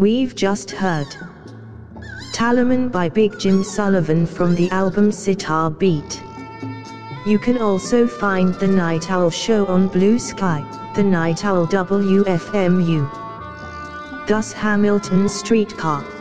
We've just heard Talaman by Big Jim Sullivan from the album Sitar Beat. You can also find The Night Owl Show on Blue Sky, The Night Owl WFMU. Thus Hamilton Streetcar.